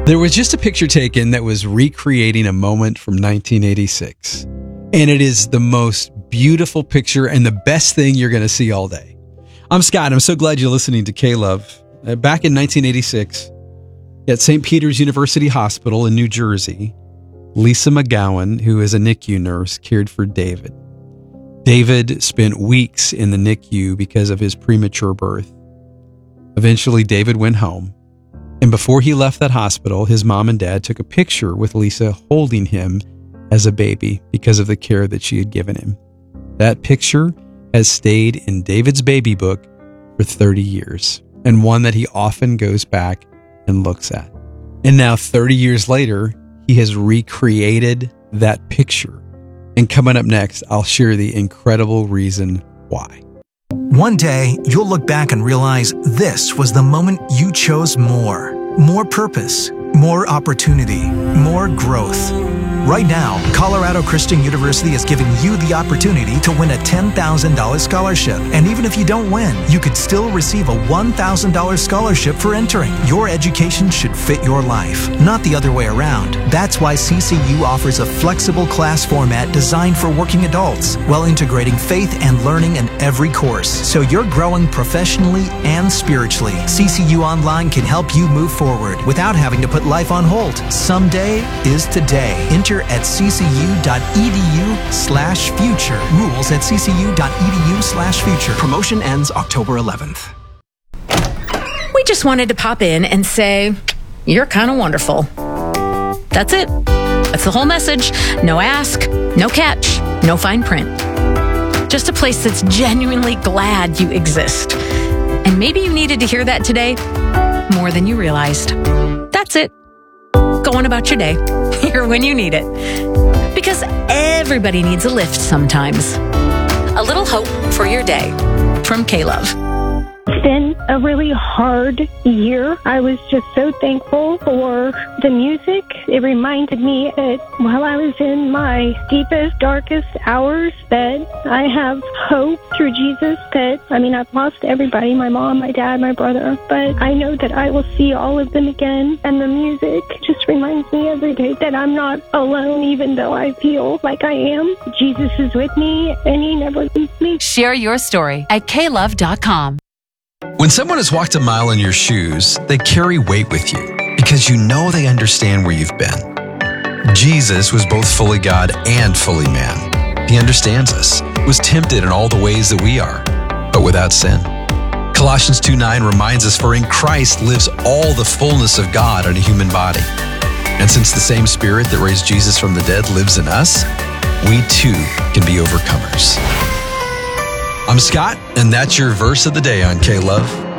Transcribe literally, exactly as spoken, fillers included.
There was just a picture taken that was recreating a moment from nineteen eighty-six. And it is the most beautiful picture and the best thing you're going to see all day. I'm Scott. I'm so glad you're listening to K-Love. Uh, back in nineteen eighty-six, at Saint Peter's University Hospital in New Jersey, Lisa McGowan, who is a N I C U nurse, cared for David. David spent weeks in the N I C U because of his premature birth. Eventually, David went home. And before he left that hospital, his mom and dad took a picture with Lisa holding him as a baby because of the care that she had given him. That picture has stayed in David's baby book for thirty years, and one that he often goes back and looks at. And now, thirty years later, he has recreated that picture. And coming up next, I'll share the incredible reason why. One day, you'll look back and realize this was the moment you chose more. More purpose, more opportunity, more growth. Right now, Colorado Christian University is giving you the opportunity to win a ten thousand dollars scholarship. And even if you don't win, you could still receive a one thousand dollars scholarship for entering. Your education should fit your life, not the other way around. That's why C C U offers a flexible class format designed for working adults, while integrating faith and learning in every course. So you're growing professionally and spiritually. C C U Online can help you move forward without having to put life on hold. Someday is today. Enter at ccu.edu slash future. Rules at ccu.edu slash future. Promotion ends October eleventh. We just wanted to pop in and say, you're kind of wonderful. That's it. That's the whole message. No ask, no catch, no fine print. Just a place that's genuinely glad you exist. And maybe you needed to hear that today more than you realized. That's it. Go on about your day. Here when you need it. Because everybody needs a lift sometimes. A little hope for your day from K-Love. It's been a really hard year. I was just so thankful for the music. It reminded me that while I was in my deepest, darkest hours, that I have hope through Jesus. That, I mean, I've lost everybody, my mom, my dad, my brother, but I know that I will see all of them again. And the music just reminds me every day that I'm not alone, even though I feel like I am. Jesus is with me, and he never leaves me. Share your story at K love dot com. When someone has walked a mile in your shoes, they carry weight with you because you know they understand where you've been. Jesus was both fully God and fully man. He understands us, was tempted in all the ways that we are, but without sin. Colossians two nine reminds us, for in Christ lives all the fullness of God in a human body. And since the same Spirit that raised Jesus from the dead lives in us, we too can be overcomers. I'm Scott, and that's your verse of the day on K-Love.